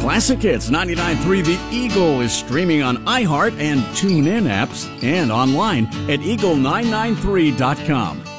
Classic Hits 99.3 The Eagle is streaming on iHeart and TuneIn apps and online at eagle993.com.